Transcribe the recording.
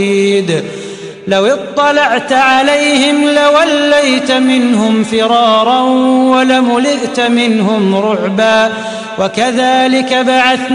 لو اطلعت عليهم لوليت منهم فرارا ولملئت منهم رعبا وكذلك بعثنا